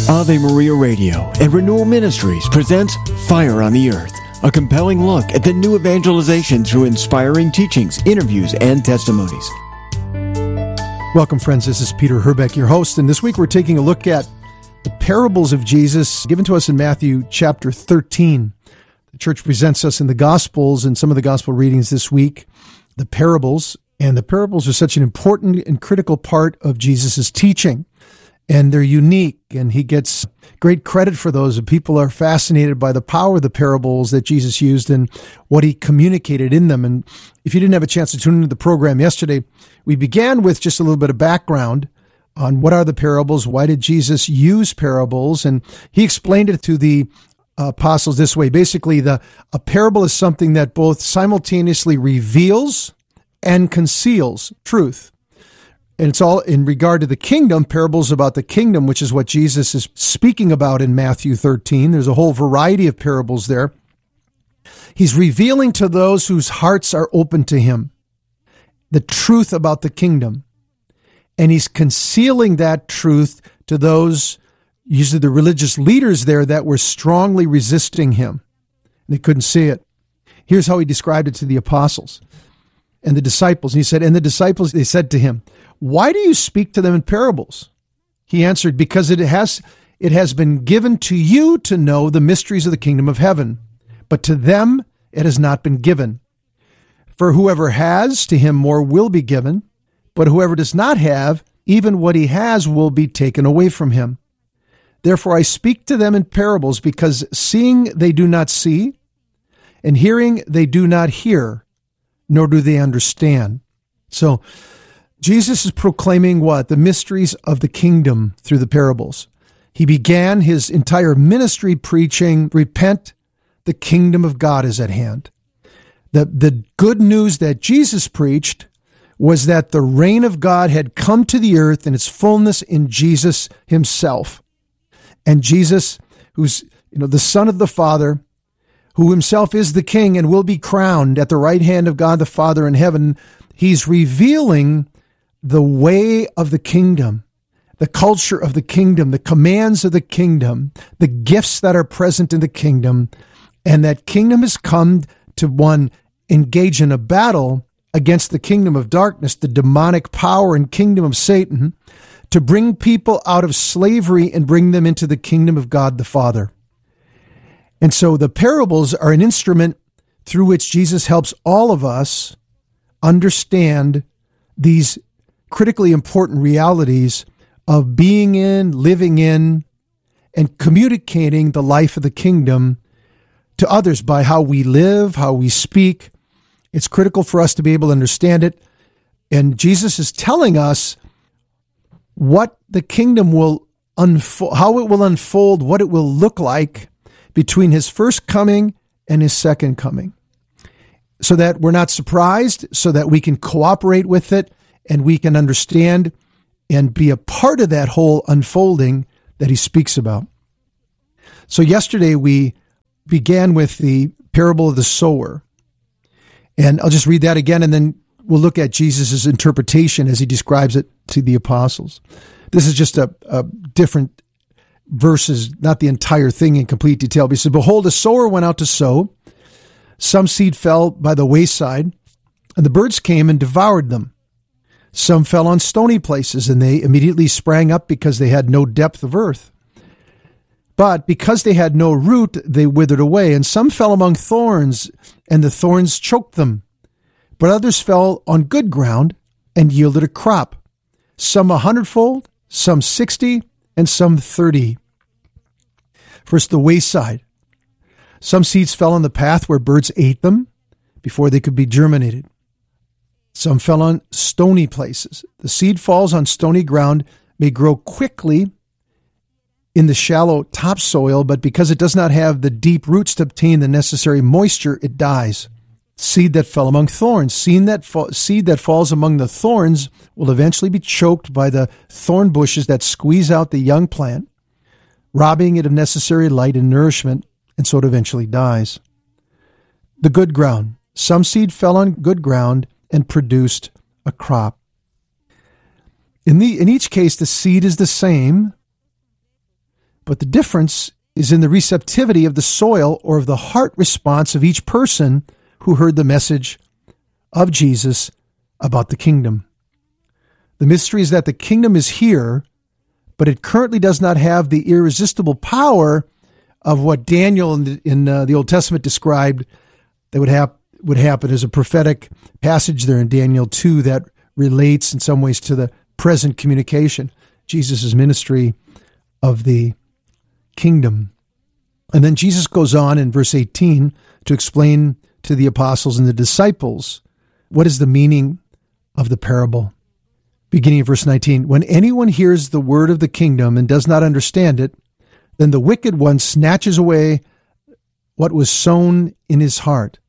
Ave Maria Radio and Renewal Ministries presents Fire on the Earth, a compelling look at the new evangelization through inspiring teachings, interviews, and testimonies. Welcome, friends. This is Peter Herbeck, your host, and this week we're taking a look at the parables of Jesus given to us in Matthew chapter 13. The church presents us in the Gospels and some of the Gospel readings this week, the parables, and the parables are such an important and critical part of Jesus' teaching. And they're unique, and he gets great credit for those. People are fascinated by the power of the parables that Jesus used and what he communicated in them. And if you didn't have a chance to tune into the program yesterday, we began with just a little bit of background on what are the parables, why did Jesus use parables, and he explained it to the apostles this way. Basically, a parable is something that both simultaneously reveals and conceals truth. And it's all in regard to the kingdom, parables about the kingdom, which is what Jesus is speaking about in Matthew 13. There's a whole variety of parables there. He's revealing to those whose hearts are open to him the truth about the kingdom. And he's concealing that truth to those, usually the religious leaders there, that were strongly resisting him. They couldn't see it. Here's how he described it to the apostles and the disciples. And he said, and the disciples, they said to him, "Why do you speak to them in parables?" He answered, "Because it has been given to you to know the mysteries of the kingdom of heaven, but to them it has not been given. For whoever has, to him more will be given, but whoever does not have, even what he has will be taken away from him. Therefore I speak to them in parables, because seeing they do not see, and hearing they do not hear, nor do they understand." So Jesus is proclaiming what? The mysteries of the kingdom through the parables. He began his entire ministry preaching, "Repent, the kingdom of God is at hand." The good news that Jesus preached was that the reign of God had come to the earth in its fullness in Jesus himself. And Jesus, who's the Son of the Father, who himself is the King and will be crowned at the right hand of God the Father in heaven, he's revealing the way of the kingdom, the culture of the kingdom, the commands of the kingdom, the gifts that are present in the kingdom, and that kingdom has come to, one, engage in a battle against the kingdom of darkness, the demonic power and kingdom of Satan, to bring people out of slavery and bring them into the kingdom of God the Father. And so the parables are an instrument through which Jesus helps all of us understand these critically important realities of being in, living in, and communicating the life of the kingdom to others by how we live, how we speak. It's critical for us to be able to understand it. And Jesus is telling us what the kingdom will unfold, how it will unfold, what it will look like between his first coming and his second coming, so that we're not surprised, so that we can cooperate with it, and we can understand and be a part of that whole unfolding that he speaks about. So yesterday we began with the parable of the sower. And I'll just read that again, and then we'll look at Jesus' interpretation as he describes it to the apostles. This is just a different verses, not the entire thing in complete detail. He said, "Behold, a sower went out to sow. Some seed fell by the wayside, and the birds came and devoured them. Some fell on stony places, and they immediately sprang up because they had no depth of earth. But because they had no root, they withered away. And some fell among thorns, and the thorns choked them. But others fell on good ground and yielded a crop, some 100-fold, some 60, and some 30. First, the wayside. Some seeds fell on the path where birds ate them before they could be germinated. Some fell on stony places. The seed falls on stony ground, may grow quickly in the shallow topsoil, but because it does not have the deep roots to obtain the necessary moisture, it dies. Seed that fell among thorns. Seed that falls among the thorns will eventually be choked by the thorn bushes that squeeze out the young plant, robbing it of necessary light and nourishment, and so it eventually dies. The good ground. Some seed fell on good ground and produced a crop. In each case, the seed is the same, But the difference is in the receptivity of the soil or of the heart response of each person who heard the message of Jesus about the kingdom. The mystery is that the kingdom is here, but it currently does not have the irresistible power of what Daniel in the Old Testament described that would happen as a prophetic passage there in Daniel 2 that relates in some ways to the present communication, Jesus' ministry of the kingdom. And then Jesus goes on in verse 18 to explain to the apostles and the disciples what is the meaning of the parable. Beginning of verse 19, when anyone hears the word of the kingdom and does not understand it, then the wicked one snatches away what was sown in his heart.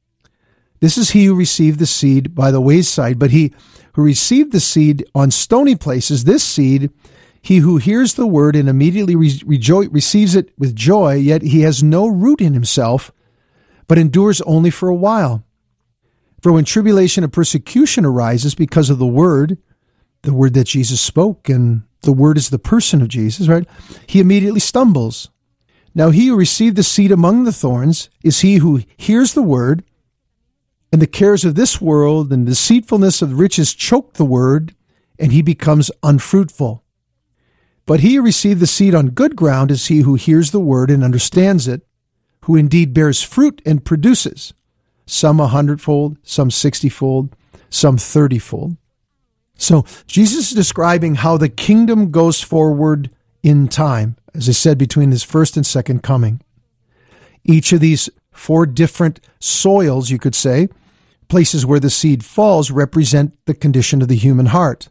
This is he who received the seed by the wayside, but he who received the seed on stony places, this seed, he who hears the word and immediately receives it with joy, yet he has no root in himself, but endures only for a while. For when tribulation and persecution arises because of the word that Jesus spoke, and the word is the person of Jesus, right? He immediately stumbles. Now he who received the seed among the thorns is he who hears the word, and the cares of this world and deceitfulness of riches choke the word, and he becomes unfruitful. But he who received the seed on good ground is he who hears the word and understands it, who indeed bears fruit and produces, some 100-fold, some 60-fold, some 30-fold. So Jesus is describing how the kingdom goes forward in time, as I said, between his first and second coming. Each of these 4 different soils, you could say, places where the seed falls, represent the condition of the human heart.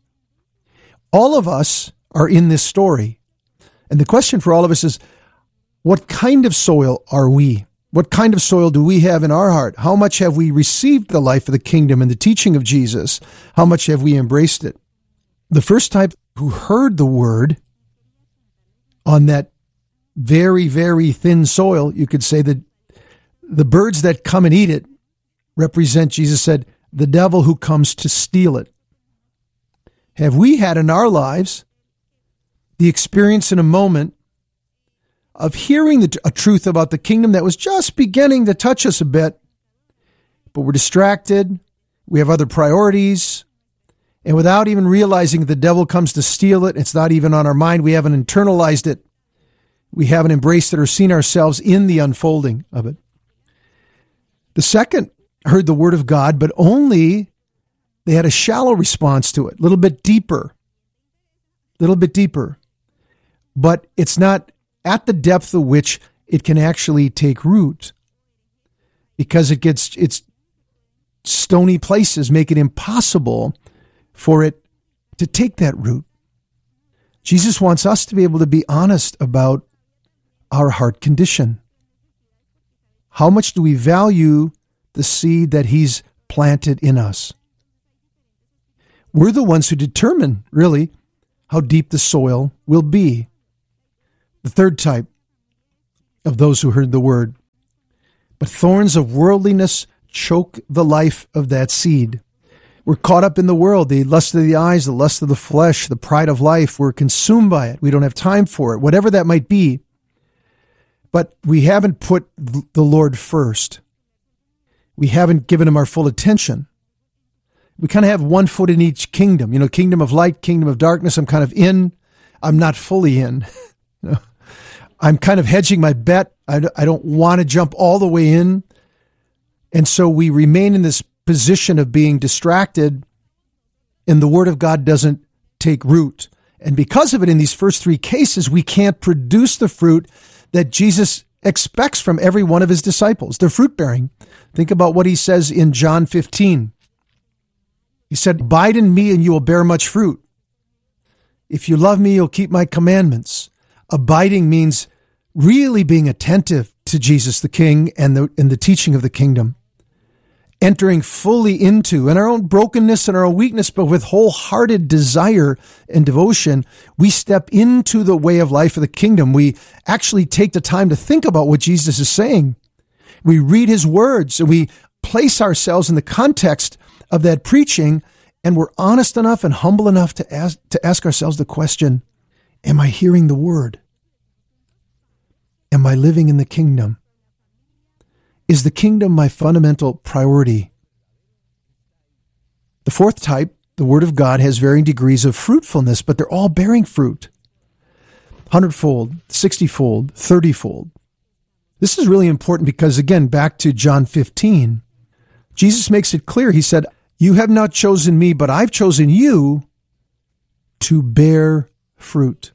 All of us are in this story. And the question for all of us is, what kind of soil are we? What kind of soil do we have in our heart? How much have we received the life of the kingdom and the teaching of Jesus? How much have we embraced it? The first type who heard the word on that very, very thin soil, you could say that the birds that come and eat it represent, Jesus said, the devil who comes to steal it. Have we had in our lives the experience in a moment of hearing a truth about the kingdom that was just beginning to touch us a bit, but we're distracted, we have other priorities, and without even realizing the devil comes to steal it, it's not even on our mind, we haven't internalized it, we haven't embraced it or seen ourselves in the unfolding of it. The second heard the word of God, but only they had a shallow response to it, a little bit deeper. But it's not at the depth of which it can actually take root, because its stony places make it impossible for it to take that root. Jesus wants us to be able to be honest about our heart condition. How much do we value the seed that he's planted in us? We're the ones who determine, really, how deep the soil will be. The third type of those who heard the word. But thorns of worldliness choke the life of that seed. We're caught up in the world, the lust of the eyes, the lust of the flesh, the pride of life. We're consumed by it. We don't have time for it, whatever that might be. But we haven't put the Lord first. We haven't given him our full attention. We kind of have one foot in each kingdom. Kingdom of light, kingdom of darkness. I'm kind of in. I'm not fully in. I'm kind of hedging my bet. I don't want to jump all the way in. And so we remain in this position of being distracted, and the word of God doesn't take root. And because of it, in these first 3 cases, we can't produce the fruit that Jesus expects from every one of his disciples. They're fruit-bearing. Think about what he says in John 15. He said, "Abide in me and you will bear much fruit. If you love me, you'll keep my commandments." Abiding means really being attentive to Jesus the King and the teaching of the kingdom. Entering fully into, in our own brokenness and our own weakness, but with wholehearted desire and devotion, we step into the way of life of the kingdom. We actually take the time to think about what Jesus is saying. We read his words and we place ourselves in the context of that preaching, and we're honest enough and humble enough to ask ourselves the question, am I hearing the word? am I living in the kingdom? Is the kingdom my fundamental priority? The fourth type, the Word of God, has varying degrees of fruitfulness, but they're all bearing fruit. 100-fold, 60-fold, 30-fold. This is really important because, again, back to John 15, Jesus makes it clear. He said, "You have not chosen me, but I've chosen you to bear fruit."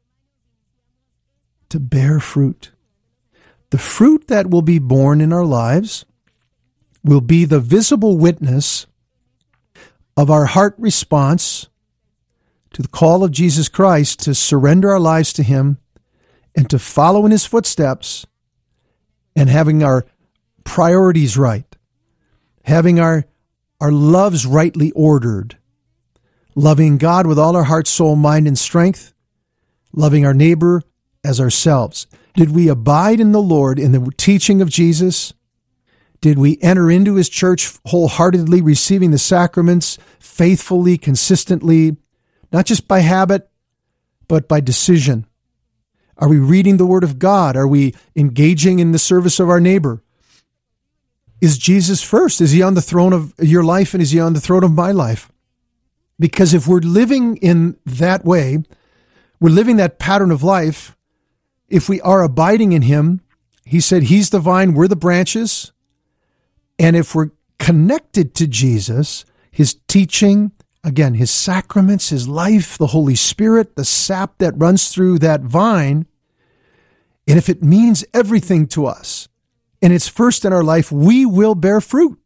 To bear fruit. The fruit that will be born in our lives will be the visible witness of our heart response to the call of Jesus Christ to surrender our lives to Him and to follow in His footsteps, and having our priorities right, having our loves rightly ordered, loving God with all our heart, soul, mind, and strength, loving our neighbor as ourselves. Did we abide in the Lord in the teaching of Jesus? Did we enter into His church wholeheartedly, receiving the sacraments faithfully, consistently, not just by habit, but by decision? Are we reading the Word of God? Are we engaging in the service of our neighbor? Is Jesus first? Is He on the throne of your life, and is He on the throne of my life? Because if we're living in that way, we're living that pattern of life, if we are abiding in Him, He said He's the vine, we're the branches. And if we're connected to Jesus, His teaching, again, His sacraments, His life, the Holy Spirit, the sap that runs through that vine, and if it means everything to us, and it's first in our life, we will bear fruit.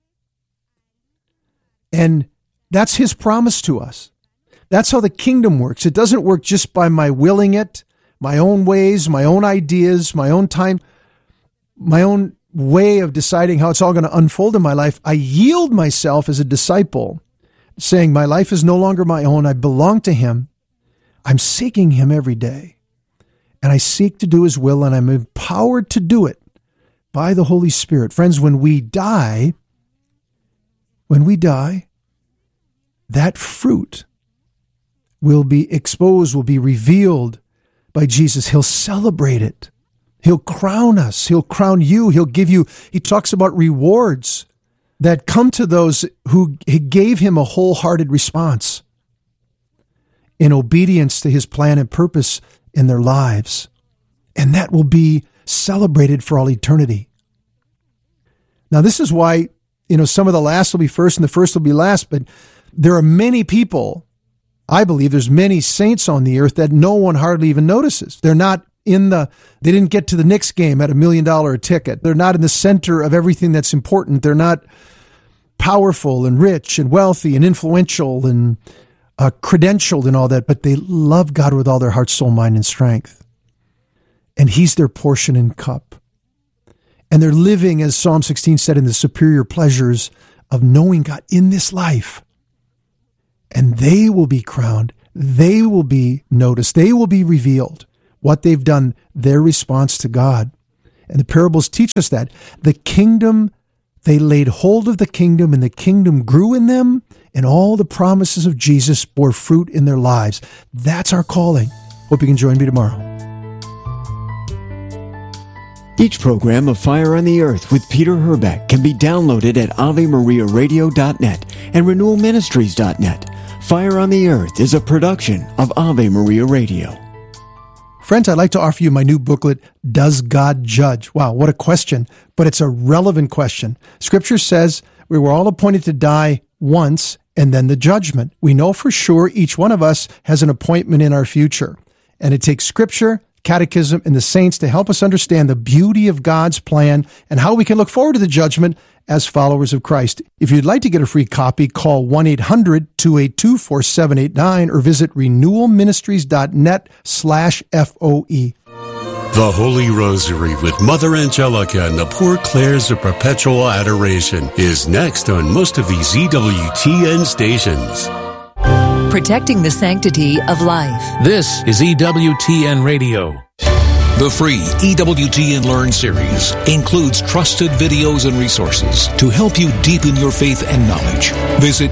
And that's His promise to us. That's how the kingdom works. It doesn't work just by my willing it, my own ways, my own ideas, my own time, my own way of deciding how it's all going to unfold in my life. I yield myself as a disciple, saying my life is no longer my own. I belong to Him. I'm seeking Him every day. And I seek to do His will, and I'm empowered to do it by the Holy Spirit. Friends, when we die, that fruit will be exposed, will be revealed by Jesus. He'll celebrate it. He'll crown us. He'll crown you. He'll give you, He talks about rewards that come to those who gave Him a wholehearted response in obedience to His plan and purpose in their lives. And that will be celebrated for all eternity. Now, this is why, some of the last will be first and the first will be last, but there are many people, I believe there's many saints on the earth that no one hardly even notices. They're not they didn't get to the Knicks game at $1 million a ticket. They're not in the center of everything that's important. They're not powerful and rich and wealthy and influential and credentialed and all that, but they love God with all their heart, soul, mind, and strength. And He's their portion and cup. And they're living, as Psalm 16 said, in the superior pleasures of knowing God in this life. And they will be crowned. They will be noticed. They will be revealed. What they've done, their response to God. And the parables teach us that. The kingdom, they laid hold of the kingdom, and the kingdom grew in them, and all the promises of Jesus bore fruit in their lives. That's our calling. Hope you can join me tomorrow. Each program of Fire on the Earth with Peter Herbeck can be downloaded at AveMariaRadio.net and RenewalMinistries.net. Fire on the Earth is a production of Ave Maria Radio. Friends, I'd like to offer you my new booklet, Does God Judge? Wow, what a question, but it's a relevant question. Scripture says we were all appointed to die once and then the judgment. We know for sure each one of us has an appointment in our future. And it takes Scripture, Catechism, and the saints to help us understand the beauty of God's plan and how we can look forward to the judgment as followers of Christ. If you'd like to get a free copy, call 1-800-282-4789 or visit renewalministries.net/FOE. The Holy Rosary with Mother Angelica and the Poor Clares of Perpetual Adoration is next on most of these EWTN stations. Protecting the sanctity of life. This is EWTN Radio. The free EWTN Learn series includes trusted videos and resources to help you deepen your faith and knowledge. Visit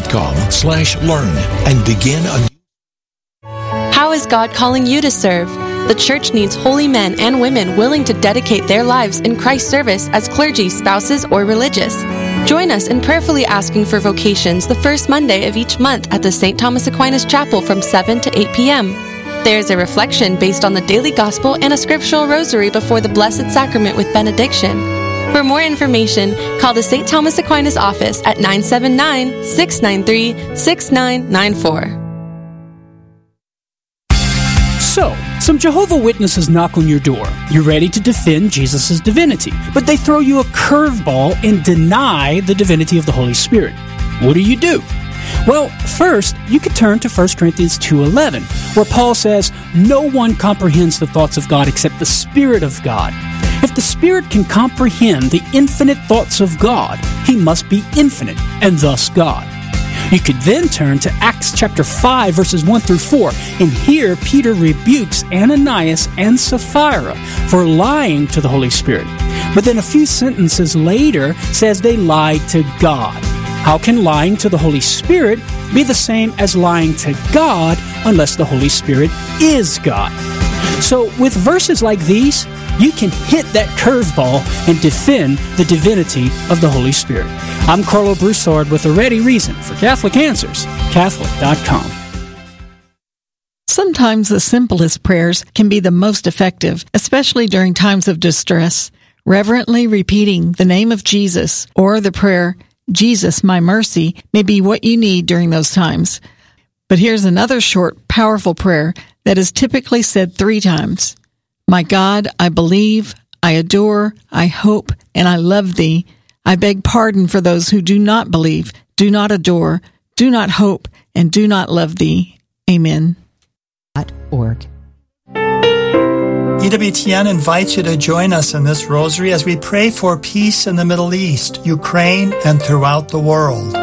EWTNmission.com/learn and begin a How is God calling you to serve? The church needs holy men and women willing to dedicate their lives in Christ's service as clergy, spouses, or religious. Join us in prayerfully asking for vocations the first Monday of each month at the St. Thomas Aquinas Chapel from 7 to 8 p.m. There is a reflection based on the daily gospel and a scriptural rosary before the Blessed Sacrament with benediction. For more information, call the St. Thomas Aquinas office at 979-693-6994. So, some Jehovah Witnesses knock on your door. You're ready to defend Jesus' divinity, but they throw you a curveball and deny the divinity of the Holy Spirit. What do? Well, first, you could turn to 1 Corinthians 2:11, where Paul says, "No one comprehends the thoughts of God except the Spirit of God." If the Spirit can comprehend the infinite thoughts of God, He must be infinite, and thus God. You could then turn to Acts chapter 5, verses 1 through 4, and here Peter rebukes Ananias and Sapphira for lying to the Holy Spirit. But then a few sentences later says they lied to God. How can lying to the Holy Spirit be the same as lying to God unless the Holy Spirit is God? So with verses like these, you can hit that curveball and defend the divinity of the Holy Spirit. I'm Carlo Broussard with a ready reason for Catholic Answers, Catholic.com. Sometimes the simplest prayers can be the most effective, especially during times of distress. Reverently repeating the name of Jesus or the prayer, Jesus, my mercy, may be what you need during those times. But here's another short, powerful prayer that is typically said 3 times. My God, I believe, I adore, I hope, and I love Thee. I beg pardon for those who do not believe, do not adore, do not hope, and do not love Thee. Amen. .org. EWTN invites you to join us in this rosary as we pray for peace in the Middle East, Ukraine, and throughout the world.